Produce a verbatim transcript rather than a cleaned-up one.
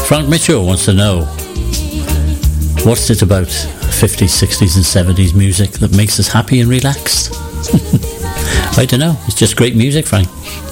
Frank Mitchell wants to know, what's it about fifties, sixties and seventies music that makes us happy and relaxed? I don't know. It's just great music, Frank.